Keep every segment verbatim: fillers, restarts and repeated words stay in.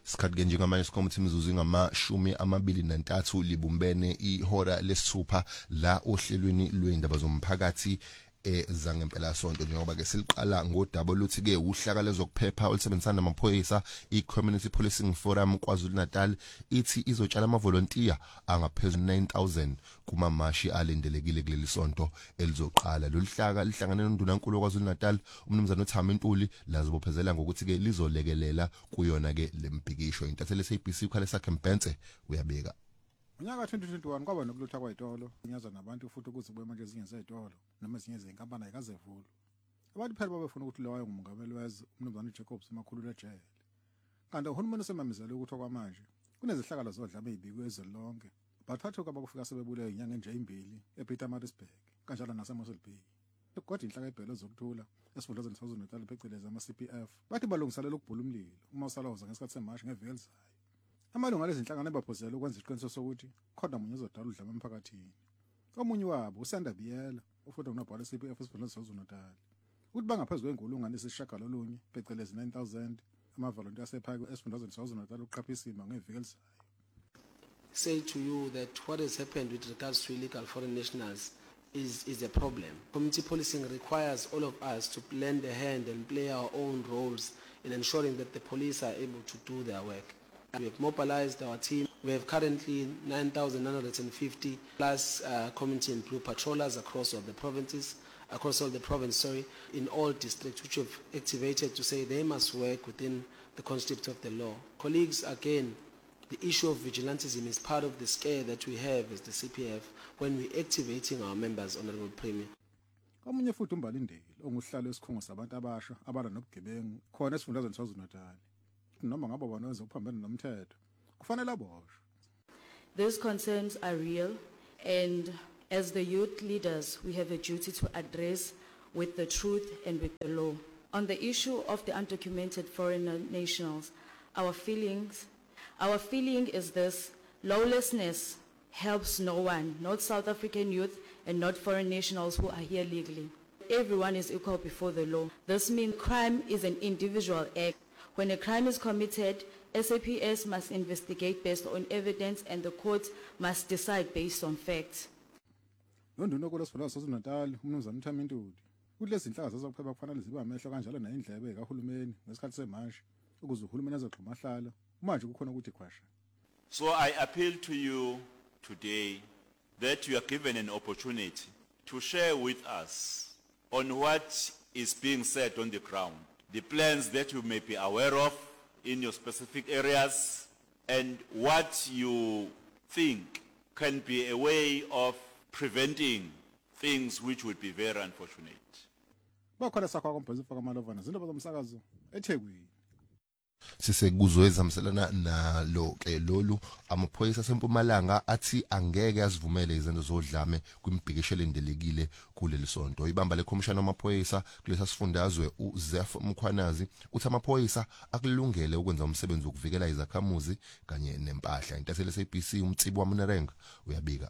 Sikhathi ke njengamanje sikomthi imizuzu ngamashumi amabili nantathu libumbene ihora lesithupha la ohlelweni lwendaba zomphakathi ezangempela sonto njengoba ke siliqala ngodaba oluthi ke uhlaka lezokuphepha olusebenzisana namaphoyisa i-Community Policing Forum KwaZulu-Natal ithi izotshala amavolontiya angaphezulu nine thousand kumamashi alendelekile kuleli sonto elizoqala. Lolu hlaka lihlangane noNdunankulu KwaZulu-Natal umnumzana uThami Ntuli lazibophezela ngokuthi ke lizolekelela kuyona ke lembhikisho. Intatheli S A B C uKhalesa Kempentse uyabeka. Unyaka twenty twenty-one kwaba nokulutha kwayitolo inyaza nabantu futhi ukuthi kube manje zingenza izitolo noma ezinye izinkampani ayikazevula. Abantu phela babefuna ukuthi lo waye ngumongameli wezwe umnumzana uJacobs emakhulu ejele. Kanti uhulumeni usemamezela ukuthi okwamanje kunezihlakalo zodlame ezibikwe ezwe lonke. Bathathu kwaba kufika sebebule inyanga nje imbili ePietermaritzburg kanjalo naseMosel Bay. Kodwa inhlaka ebhele zokuthula esifundazweni saKwaZulu-Natal phecelezi ama-C P F bathi balungiselela ukubhula umlilo uma usaloza ngesikhathi semashi ngeviki elizayo. Amalunga lezinhlangano ebaphozela ukwenza iqiniso sokuthi khona umunye uzodala udlame emphakathini. Omunye wabo uSanda Biyela ufunda kunabhala e-C P F esifundazweni saKwaZulu-Natal ukuthi bangaphezulu kwenkulungwane esishagalolunye phecelezi nine thousand amavolontiya asephakwe esifundazweni saKwaZulu-Natal ukuqaphisima ngeviki elizayo. Say to you that what has happened with regards to illegal foreign nationals is, is a problem. Community policing requires all of us to lend a hand and play our own roles in ensuring that the police are able to do their work. We have mobilized our team. We have currently nine thousand nine hundred fifty plus uh, community and blue patrollers across all the provinces, across all the province, sorry, in all districts, which have activated to say they must work within the concept of the law. Colleagues, again, the issue of vigilantism is part of the scare that we have as the C P F when we're activating our members, Honorable Premier. Omunye futhi umbalindeli onguhlalo wesikhungo sabantu abasha abala nobugebengu khona esifundazweni saKwaZulu-Natal. Noma ngabo bona ezokuphambana nomthetho kufanele aboshwe. These concerns are real, and as the youth leaders we have a duty to address with the truth and with the law. On the issue of the undocumented foreign nationals, our feelings our feeling is this: lawlessness helps no one, not South African youth and not foreign nationals who are here legally. Everyone is equal before the law. This means crime is an individual act. When a crime is committed, S A P S must investigate based on evidence and the court must decide based on facts. Nondunankulu esifundazweni saKwaZulu-Natal umnumzana uThami Ntuli uthi lezi zinhlaka zezokuphepha kufanele zibe amehlo kanjalo nayindlebe kahulumeni ngesikhathi semashi ukuze uhulumeni azogxuma hlala manje kukhona ukuthi khwasha. So I appeal to you today that you are given an opportunity to share with us on what is being said on the ground, the plans that you may be aware of in your specific areas, and what you think can be a way of preventing things which would be very unfortunate. Bakhona sakho kompozifaka amalovana zinto bazomsakazo eThekwini. Sisekuzwe ezamselana nalo ke lolu amaphoyisa aseMpumalanga athi angeke azivumele izenzo zodlame kwimbhikisho elendelekile kuleli sonto. Ibamba lekhomishana wamaphoyisa kulesa sifundazwe uZef Mkhwanazi uthi amaphoyisa akulungele ukwenza umsebenzi wokuvikela izakhamuzi kanye nempahla. Intatheli S A B C umtsibo waMunerenga uyabika.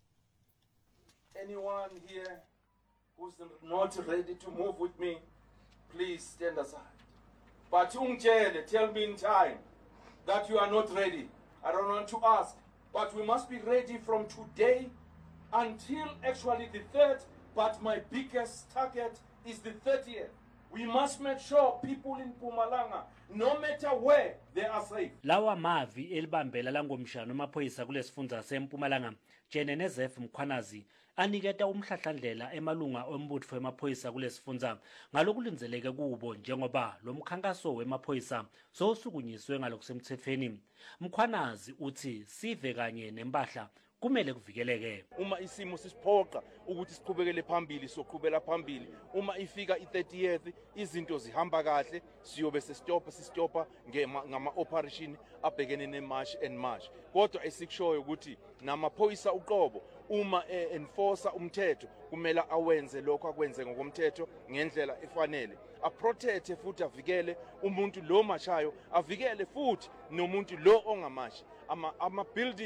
Anyone here who's not ready to move with me, please stand aside. But ungitshele, tell me in time that you are not ready. I don't want to ask, but we must be ready from today until actually the third, but my biggest target is the thirtieth. We must make sure people in Mpumalanga, no matter where, they are safe. Lawa mavi elibambela langomshana amaphoyisa kulesifundza seMpumalanga Jene neZef Mkhwanazi aniketa umhlahlandlela emalunga ombutho wemaphoyisa kulesifundza ngalokulinzeleke kubo njengoba lo mkhankaso wemaphoyisa sosukunyiswe ngalokusemthethweni. Mkhwanazi uthi sive kanye nempahla kumele kuvikeleke. Uma isimo sisiphoqa ukuthi siqhubekele phambili soqhubela phambili, uma ifika i-thirtieth izinto zihamba kahle siyobe sesitopa sisitopa ngama operation abhekene nemarch and march. Kodwa esikushoyo ukuthi namaphoyisa uqobo uma enforcer umthetho kumele awenze lokho akwenze ngokomthetho ngendlela efanele, aprotect futhi avikele umuntu lo mashayo, avikele futhi nomuntu lo ongamashi. Ama ama building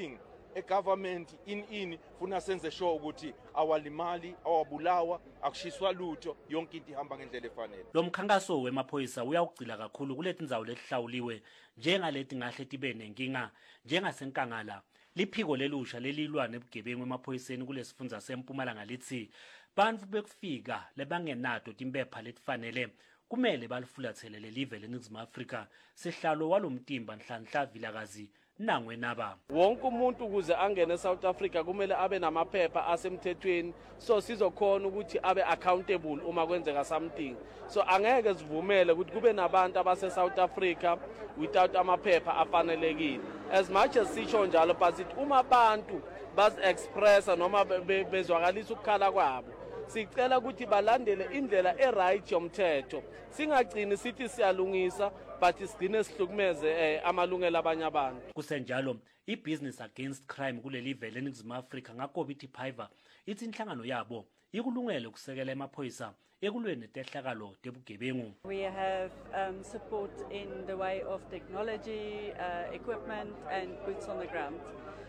a government in in funa senze sure ukuthi awalimali awabulawa akushiswa lutho yonke into ihamba ngendlela efanele. Lo mkhankaso wemaphoyisa uyawugcila kakhulu kuleti ndzawo lesihlawuliwe njengaleti ngahle tibe nenkinga njengasenkangala. Liphiko lelusha lelilwa nebugebengu emaphoyiseni kulesifundza seMpumalanga lithi bantfu bekufika lebangenato timpepha letifanele kumele balifulathele lelive leNingizimu Afrika sihlalo walomtimba Nhlanhla Vilakazi nangwe naba. Wonke umuntu ukuze angene eSouth Africa kumele abe namaphepha asemthethweni so sizokhona ukuthi abe accountable uma kwenzeka something. So angeke sivumele ukuthi kube nabantu abase South Africa without amaphepha afanelekile. As much as sisho njalo but uma abantu bas expressa noma bezwakalisa ukukhala kwabo sicela ukuthi balandele indlela eright yomthetho singagcini sithi siyalungisa but sigcine sihlukumeze amalungelo abanye abantu. Kusenjalo ibusiness against crime kuleli vele leNingizimu Afrika ngakobithi Paiva ithi inhlangano yabo ikulungele ukusekela emaphoyisa ekulweni netehlakalo tebugebengu. We have um, support in the way of technology, uh, equipment and boots on the ground.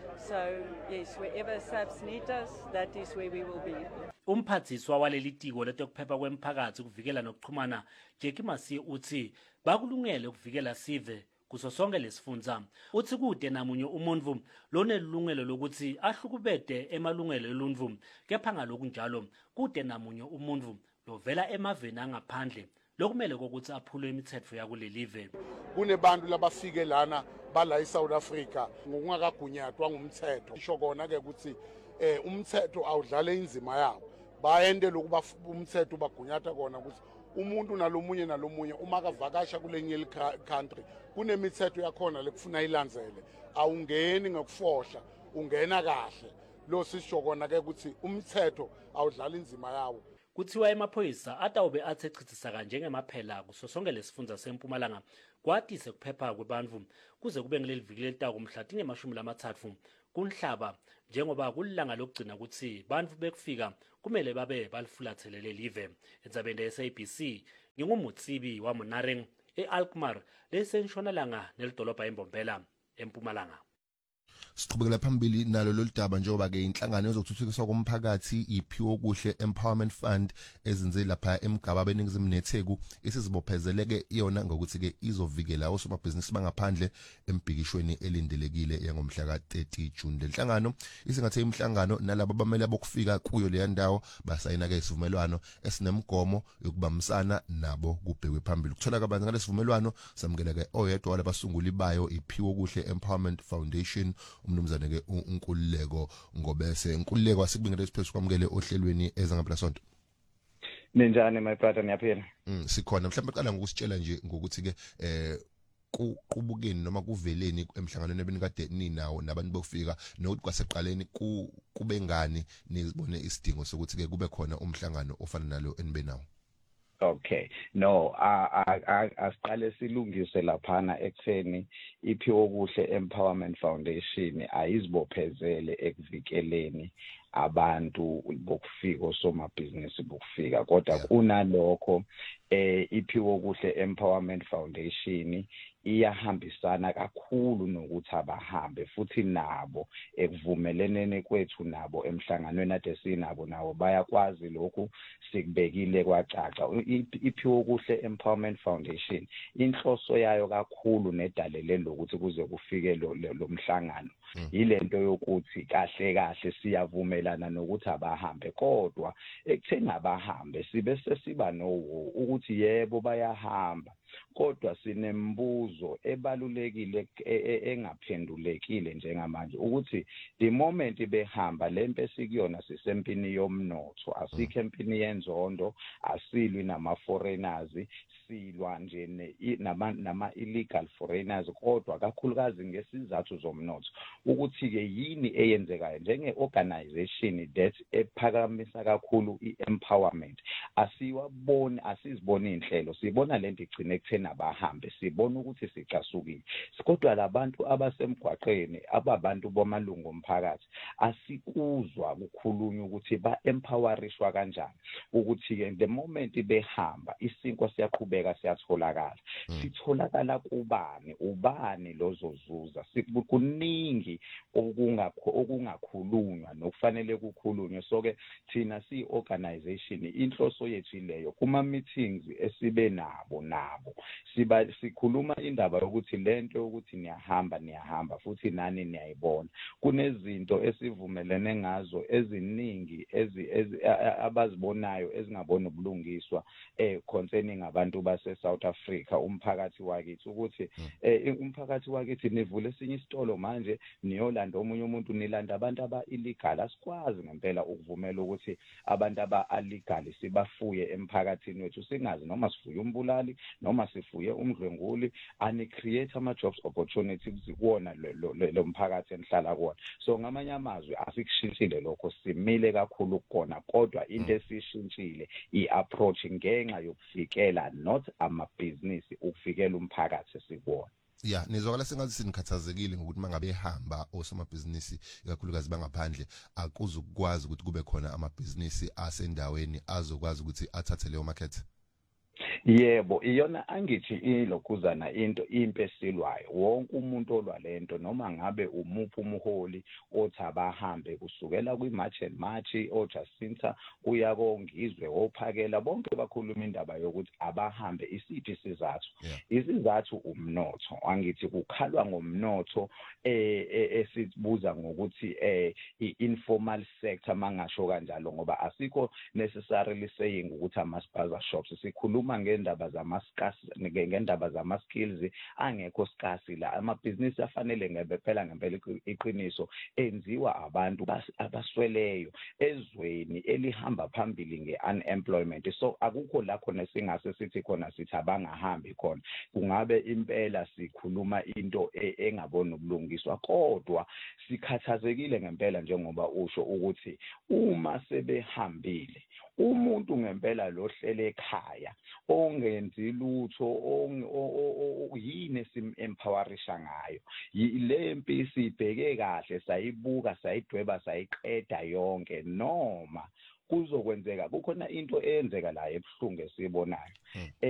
So yes, wherever S A P S need us, that is where we will be. Umphathiswa waleli tiko letokuphepha kwemphakathi kuvikela nokuxhumana Jackie Masi uthi bakulungele ukuvikela sive kuso sonke lesifundza. Uthi kude namunye umuntu lonelungelo lokuthi ahlukubede emalungelo oluntu kepha ngalokho njalo kude namunye umuntu lovela emaveni angaphandle lokumele ukuthi aphule imithetho yakulelive. Kunebantu labafike lana bala eSouth Africa ngokungakagunyatwa ngumthetho. Isho kona ke ukuthi eh umthetho awudlale inzima yawo. Bayende lokuba umthetho bagunyata kona ukuthi umuntu nalomunye nalomunye uma kavakasha kulenye country kunemithetho yakhona lekufuna ilandzele. Awungeni ngokufohla, ungena kahle. Lo sisho kona ke ukuthi umthetho awudlala inzima yawo. Kuthiwa emaphoyisa atawube athechithisa kanje ngemaphela kuso sonke lesifundza seMpumalanga kwatise kuphepha kwebantfu kuze kube ngileli viki letako mhla tingemashumi lamathathu kunhlaba njengoba kulilanga lokugcina ukuthi bantfu bekufika kumele babe balifulathele lelive. Endzabeni ye-S A B C ngingumutsibi waMonareng e-Alkmaar lesentshonalanga nelidolobha eMbombela eMpumalanga. Siqhubekela phambili nalo loludaba njengoba ke inhlangano ezokuthuthukiswa komphakathi iPhiwo Kuhle Empowerment Fund ezinze lapha eMgaba beNingizimu neTheku isizibophezeleke iyona ngokuthi ke izovikela osomabhizinisi bangaphandle embhikishweni elindelekile yangomhla ka thirty June. Lenhlangano isingathe imhlangano nalabo abamele bokufika kuyo le ndawo basayina ke isivumelwano esinemgomo yokubambisana nabo kubhekwe phambili. Kuthola kabanzi ngalesivumelwano samukela ke oyedwa walabasunguli bayo iPhiwo Kuhle Empowerment Foundation umnumzane ke uNkululeko Ngobese. Nkululeko asikubingele siphezulu kwamukele ohlelweni ezangaphela sonto. Ninjani my brother niyaphila? Mm sikhona mhlawumbe qala ngokusitshela nje ngokuthi ke eh kuqubukeni noma kuveleni emhlanganweni ebenikade ninawo nabantu bokufika nokuthi kwaseqaleni kube ngani nizibone isidingo sokuthi ke kube khona umhlangano ofana nalo enibe nawo. Okay, no, asiqale silungise laphana ekutheni iPhiwo Kuhle Empowerment Foundation ayizibophezele ekuvikeleni abantu bokufika osomabhizinisi bokufika kodwa kunalokho eh iPhiwo Kuhle Empowerment Foundation iyahambisana kakhulu nokuthi abahambe futhi nabo ekuvumelenene kwethu nabo emhlanganweni ade sinabo nawo bayakwazi lokhu sikubekile kwacaca. iPhiwo Kuhle Empowerment Foundation inhloso yayo kakhulu nedalele lokuthi kuze kufike lo mhlangano yilento yokuthi kahle kahle siyavumelana nokuthi abahambe kodwa ekutheni abahambe sibe sesiba no ukuthi yebo bayahamba kodwa sinembuzo ebalulekile engaphendulekile njengamanje ukuthi the moment behamba lempe sikuyona sisempini yomnotho asikho empini yenzondo asilwi nama foreigners silwa nje nama nama illegal foreigners kodwa kakhulukazi ngesizathu zomnotho ukuthi ke yini eyenzekayo njenge organization that ephakamisa kakhulu iempowerment asiwaboni asizibona inhlelo sibona lento igcine ekutheni nabahambe sibona ukuthi sicasukile. Kodwa labantu abasemgwaqeni ababantu bomalungu omphakathi asikuzwa ukukhulunywa ukuthi ba empowerishwa kanjani ukuthi ke the moment behamba isinkwa siyaqhubeka siyatholakala. Sitholakala kubani ubani lozozuza kuningi okungakho okungakhulunywa nokufanele kukhulunywe. So ke thina si organization inhloso yethu leyo kuma meetings esibe nabo nabo siba sikhuluma indaba yokuthi lento ukuthi niyahamba niyahamba futhi nani niyayibona. Kunezinto esivumelene ngazo eziningi ezi abazibonayo ezingabona ubulungiswa eh concerning abantu base South Africa umphakathi wakithi ukuthi eh umphakathi wakithi nivule esinye isitolo manje niyolanda omunye umuntu nilanda abantu aba illegal. Asikwazi ngempela ukuvumela ukuthi abantu aba illegal sibafuye emphakathini wethu singazi noma sifuye umbulali noma sifuye umdlwenguli ani create ama jobs opportunities kuwona lo mphakathi enihlala kuwona. So ngamanye amazwi asikushintshile lokho simile kakhulu kukona kodwa into esishintshile iapproach ngenxa yokufikela not ama business ukufikela umphakathi esikuwona. Yeah, nizokala sengathi sinikhathazekile ngokuthi mangabe ehamba osomabhizinisi ikakhulukazi bangaphandle akuzukwazi ukuthi kube khona amabhizinisi asendaweni azokwazi ukuthi athathe leyo market. Yebo iyona angithi ilokuzana into impesilwayo wonke umuntu olwalento noma ngabe umuphi umholi othi abahambe kusukela kwimarch and march oJacinta kuya kongizwe ophakela bonke bakhuluma indaba yokuthi abahambe isiphi sizathu. Isizathu umnotho angithi kukhalwa ngomnotho eh esibuza ngokuthi eh informal sector mangasho kanjalo ngoba asikho necessarily saying ukuthi ama spaza shops sikhuluma ngendaba zamaskas ngendaba zama skills angekho skasi la amabhizinisi afanele ngebephela ngempela iqiniso enziwa abantu abasweleyo ezweni elihamba phambili ngeunemployment. So akukho la khona singase sithi khona sithi abangahambi khona kungabe impela sikhuluma into engabona ubulungiswa kodwa sikhathazekile ngempela njengoba usho ukuthi uma sebehambile umuntu ngempela lohlele ekhaya ongenzi lutho yini sim empowerisha ngayo le mpisi ibheke kahle sayibuka sayidweba sayiqeda yonke noma kuzokwenzeka kukhona into eyenzeka la ebuhlungu esibonayo